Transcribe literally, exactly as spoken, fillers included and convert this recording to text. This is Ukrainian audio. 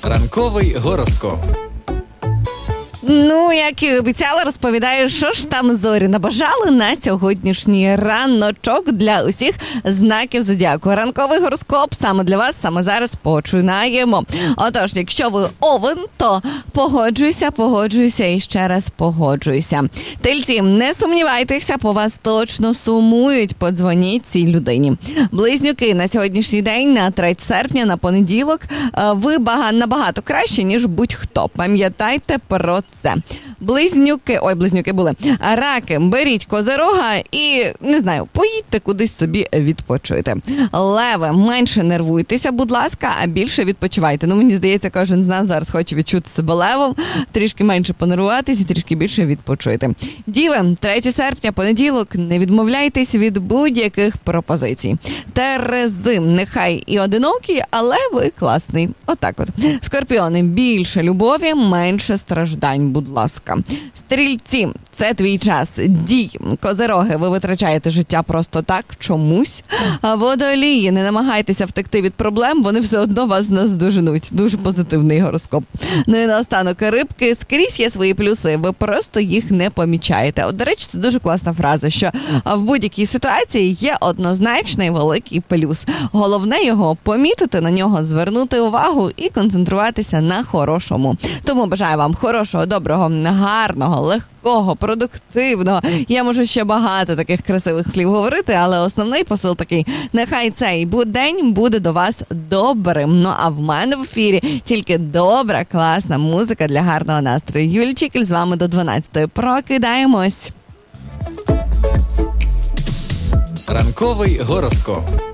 Ранковий гороскоп. Ну, як і обіцяла, розповідаю, що ж там зорі набажали на сьогоднішній раночок для усіх знаків зодіаку. Ранковий гороскоп саме для вас, саме зараз починаємо. Отож, якщо ви овен, то погоджуйся, погоджуйся і ще раз погоджуйся. Тельці, не сумнівайтеся, по вас точно сумують, подзвоніть цій людині. Близнюки, на сьогоднішній день, на третє серпня, на понеділок, ви бага, набагато краще, ніж будь-хто. Пам'ятайте про це. Близнюки, ой, близнюки були. Раки, беріть козирога і, не знаю, поїдьте кудись собі відпочити. Леви, менше нервуйтеся, будь ласка, а більше відпочивайте. Ну, мені здається, кожен з нас зараз хоче відчути себе левом, трішки менше понервуватись і трішки більше відпочити. Діви, третє серпня, понеділок, не відмовляйтесь від будь-яких пропозицій. Терези, нехай і одинокі, але ви класний. Отак от. Скорпіони, більше любові, менше страждань, будь ласка. Стрільці, це твій час. Дій. Козироги, ви витрачаєте життя просто так, чомусь. А водолії, не намагайтеся втекти від проблем, вони все одно вас наздоженуть. Дуже позитивний гороскоп. Ну і наостанок, рибки, скрізь є свої плюси, ви просто їх не помічаєте. От, до речі, це дуже класна фраза, що в будь-якій ситуації є однозначний великий плюс. Головне його помітити, на нього звернути увагу і концентруватися на хорошому. Тому бажаю вам хорошого, доброго, гарного, легкого, продуктивного. Я можу ще багато таких красивих слів говорити, але основний посил такий: нехай цей день буде до вас добрим. Ну а в мене в ефірі тільки добра, класна музика для гарного настрою. Юлія Чікель з вами до дванадцятої. Прокидаємось. Ранковий гороскоп.